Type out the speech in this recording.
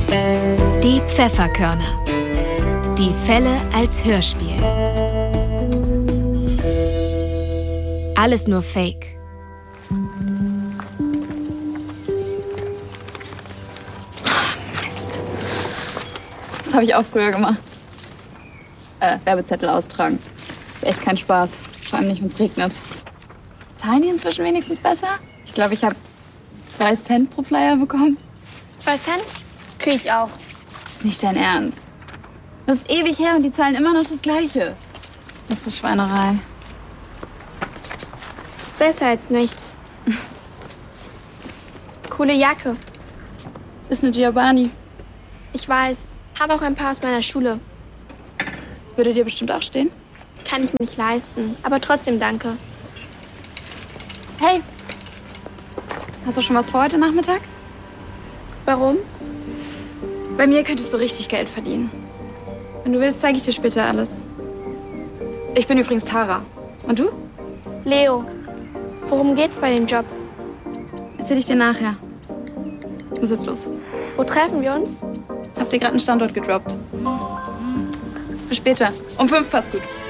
Die Pfefferkörner. Die Fälle als Hörspiel. Alles nur Fake. Mist. Das habe ich auch früher gemacht. Werbezettel austragen. Ist echt kein Spaß. Vor allem nicht, wenn es regnet. Zahlen die inzwischen wenigstens besser? Ich glaube, ich habe 2 Cent pro Flyer bekommen. 2 Cent? Krieg ich auch. Das ist nicht dein Ernst. Das ist ewig her und die zahlen immer noch das Gleiche. Das ist eine Schweinerei. Besser als nichts. Coole Jacke. Ist eine Giovanni. Ich weiß. Habe auch ein paar aus meiner Schule. Würde dir bestimmt auch stehen. Kann ich mir nicht leisten. Aber trotzdem danke. Hey, hast du schon was vor heute Nachmittag? Warum? Bei mir könntest du richtig Geld verdienen. Wenn du willst, zeige ich dir später alles. Ich bin übrigens Tara. Und du? Leo. Worum geht's bei dem Job? Erzähl ich dir nachher. Ich muss jetzt los. Wo treffen wir uns? Hab dir gerade einen Standort gedroppt. Bis später. Um 5 passt gut.